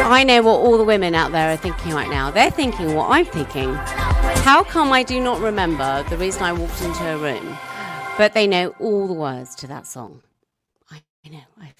I know what all the women out there are thinking right now. They're thinking what I'm thinking. How come I do not remember the reason I walked into a room, but they know all the words to that song? I know. I